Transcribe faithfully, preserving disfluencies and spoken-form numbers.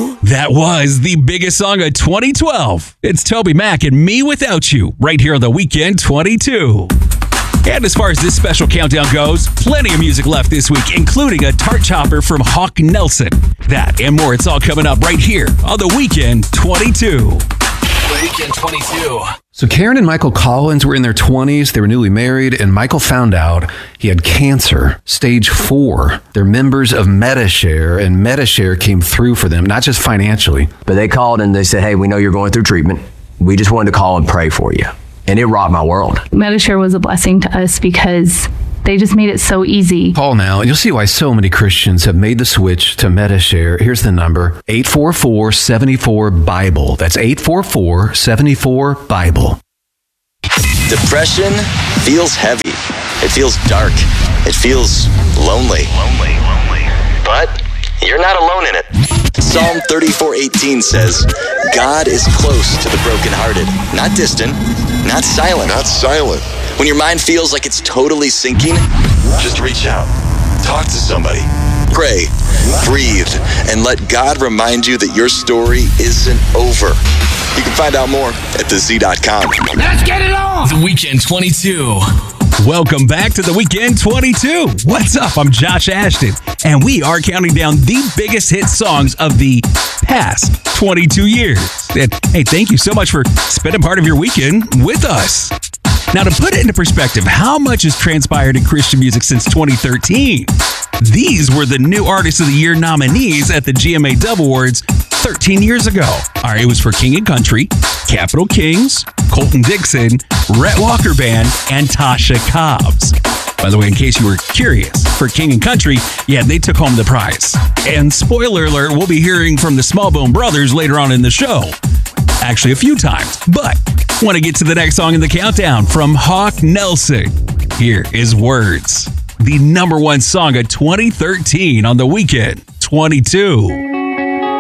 twenty-two? That was the biggest song of twenty twelve. It's Toby Mac and Me Without You, right here on The Weekend twenty-two. And as far as this special countdown goes, plenty of music left this week, including a tart chopper from Hawk Nelson. That and more, it's all coming up right here on The Weekend twenty-two. The Weekend twenty-two. So Karen and Michael Collins were in their twenties. They were newly married, and Michael found out he had cancer, stage four. They're members of Medi-Share, and Medi-Share came through for them, not just financially. But they called and they said, hey, we know you're going through treatment. We just wanted to call and pray for you. And it rocked my world. Medi-Share was a blessing to us because they just made it so easy. Call now, and you'll see why so many Christians have made the switch to Medi-Share. Here's the number, eight four four, seven four, BIBLE. That's eight four four, seven four, BIBLE. Depression feels heavy. It feels dark. It feels lonely. Lonely, lonely. But you're not alone in it. Psalm thirty-four eighteen says, God is close to the brokenhearted, not distant, not silent. Not silent. When your mind feels like it's totally sinking, just reach out. Talk to somebody. Pray, breathe, and let God remind you that your story isn't over. You can find out more at the z dot com. Let's get it on! The Weekend twenty-two. Welcome back to The Weekend twenty-two. What's up? I'm Josh Ashton, and we are counting down the biggest hit songs of the past twenty-two years. And hey, thank you so much for spending part of your weekend with us. Now, to put it into perspective, how much has transpired in Christian music since twenty thirteen? These were the new Artist of the Year nominees at the G M A Dove Awards thirteen years ago. All right, it was for King and Country, Capital Kings, Colton Dixon, Rhett Walker Band, and Tasha Cobbs. By the way, in case you were curious, for King and Country, yeah, they took home the prize. And spoiler alert, we'll be hearing from the Smallbone Brothers later on in the show. Actually, a few times. But want to get to the next song in the countdown from Hawk Nelson. Here is Words, the number one song of twenty thirteen on The Weekend twenty-two.